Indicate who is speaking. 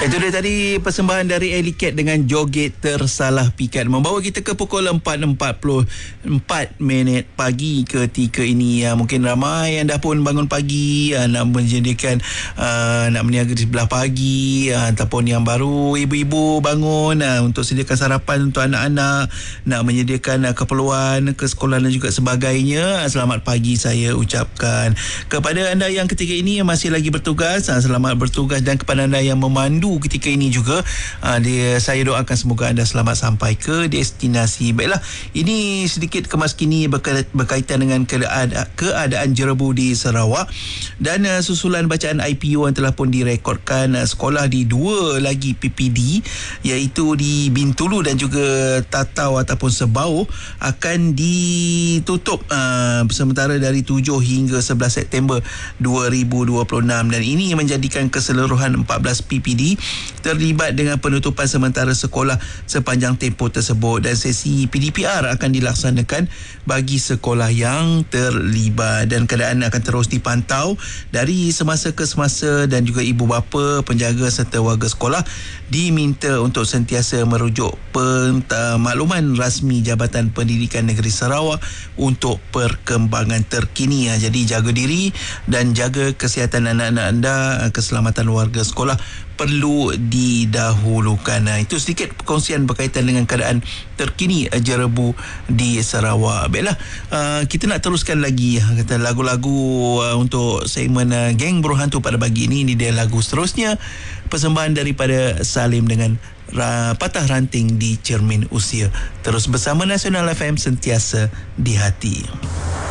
Speaker 1: Itu dia tadi persembahan dari Ellie Cat dengan Joget Tersalah Pikat, membawa kita ke pukul 4.44 pagi ketika ini. Mungkin ramai yang dah pun bangun pagi, nak menyediakan nak berniaga di sebelah pagi, ataupun yang baru ibu-ibu bangun untuk sediakan sarapan untuk anak-anak, nak menyediakan keperluan ke sekolah dan juga sebagainya. Selamat pagi saya ucapkan kepada anda yang ketika ini masih lagi bertugas. Selamat bertugas, dan kepada anda yang memandu ketika ini juga, saya doakan semoga anda selamat sampai ke destinasi. Baiklah, ini sedikit kemas kini berkaitan dengan keadaan jerebu di Sarawak, dan susulan bacaan IPU yang telah pun direkodkan sekolah di dua lagi PPD, iaitu di Bintulu dan juga Tatau ataupun Sebau, akan ditutup sementara dari 7 hingga 11 September 2026, dan ini menjadikan keseluruhan 14 PPD terlibat dengan penutupan sementara sekolah sepanjang tempoh tersebut, dan sesi PDPR akan dilaksanakan bagi sekolah yang terlibat, dan keadaan akan terus dipantau dari semasa ke semasa, dan juga ibu bapa, penjaga serta warga sekolah diminta untuk sentiasa merujuk makluman rasmi Jabatan Pendidikan Negeri Sarawak untuk perkembangan terkini. Jadi jaga diri dan jaga kesihatan anak-anak anda, keselamatan warga sekolah perlu didahulukan. Itu sedikit perkongsian berkaitan dengan keadaan terkini jerebu di Sarawak. Baiklah, kita nak teruskan lagi kata lagu-lagu untuk segmen Geng Berhantu pada pagi ini. Ini dia lagu seterusnya, persembahan daripada Salim dengan Patah Ranting di Cermin Usia. Terus bersama Nasional FM, sentiasa di hati.